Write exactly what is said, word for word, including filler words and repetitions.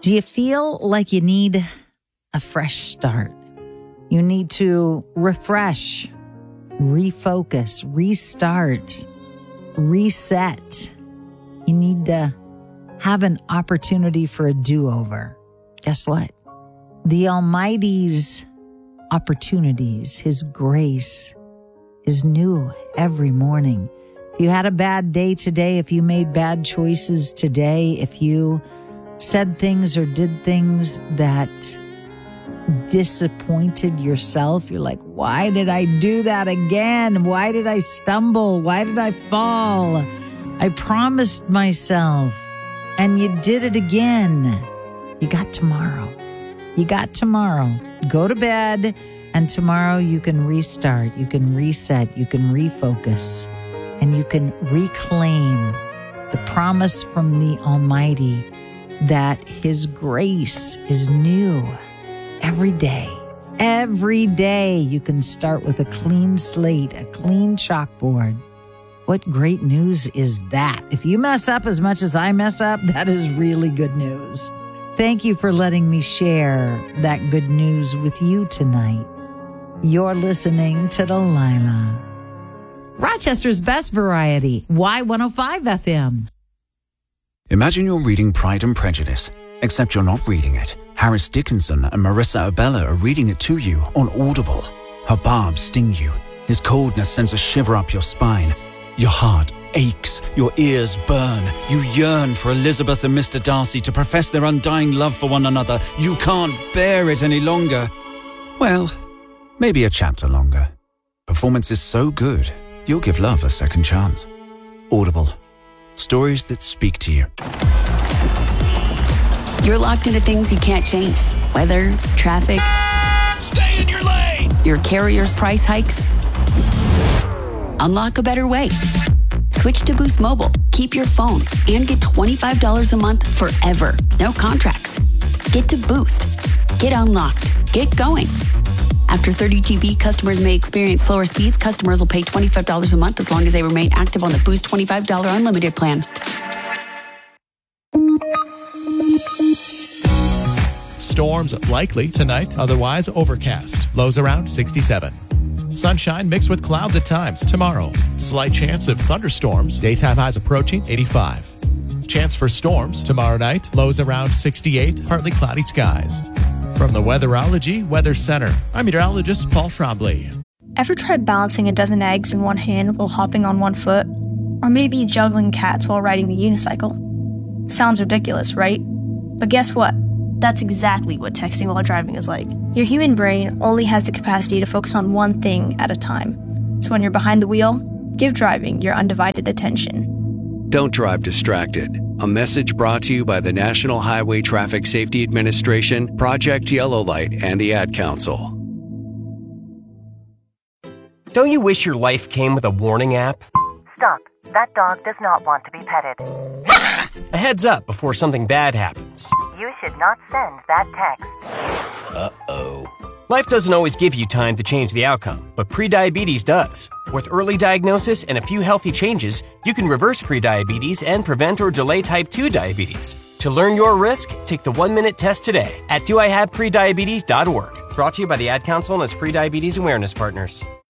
Do you feel like you need a fresh start? You need to refresh, refocus, restart, reset. You need to have an opportunity for a do-over. Guess what? The Almighty's opportunities, His grace is new every morning. If you had a bad day today, if you made bad choices today, if you said things or did things that disappointed yourself, you're like, why did I do that again? Why did I stumble? Why did I fall? I promised myself and you did it again. You got tomorrow. You got tomorrow. Go to bed and tomorrow you can restart. You can reset. You can refocus and you can reclaim the promise from the Almighty that His grace is new. Every day, every day you can start with a clean slate, a clean chalkboard. What great news is that? If you mess up as much as I mess up, that is really good news. Thank you for letting me share that good news with you tonight. You're listening to Delilah. Rochester's best variety, Y one oh five F M. Imagine you're reading Pride and Prejudice, except you're not reading it. Harris Dickinson and Marissa Abella are reading it to you on Audible. Her barbs sting you. His coldness sends a shiver up your spine. Your heart aches. Your ears burn. You yearn for Elizabeth and Mister Darcy to profess their undying love for one another. You can't bear it any longer. Well, maybe a chapter longer. Performance is so good, you'll give love a second chance. Audible. Stories that speak to you. You're locked into things you can't change. Weather, traffic. Stay in your lane! Your carrier's price hikes. Unlock a better way. Switch to Boost Mobile. Keep your phone and get twenty-five dollars a month forever. No contracts. Get to Boost. Get unlocked. Get going. After thirty G B, customers may experience slower speeds. Customers will pay twenty-five dollars a month as long as they remain active on the Boost twenty-five dollars unlimited plan. Storms likely tonight, otherwise overcast. Lows around sixty-seven. Sunshine mixed with clouds at times tomorrow. Slight chance of thunderstorms. Daytime highs approaching eighty-five. Chance for storms tomorrow night. Lows around sixty-eight. Partly cloudy skies. From the Weatherology Weather Center, I'm meteorologist Paul Trombley. Ever tried balancing a dozen eggs in one hand while hopping on one foot? Or maybe juggling cats while riding the unicycle? Sounds ridiculous, right? But guess what? That's exactly what texting while driving is like. Your human brain only has the capacity to focus on one thing at a time. So when you're behind the wheel, give driving your undivided attention. Don't drive distracted. A message brought to you by the National Highway Traffic Safety Administration, Project Yellow Light, and the Ad Council. Don't you wish your life came with a warning app? Stop. That dog does not want to be petted. A heads up before something bad happens. You should not send that text. Uh-oh. Life doesn't always give you time to change the outcome, but prediabetes does. With early diagnosis and a few healthy changes, you can reverse prediabetes and prevent or delay type two diabetes. To learn your risk, take the one-minute test today at do I have prediabetes dot org. Brought to you by the Ad Council and its prediabetes awareness partners.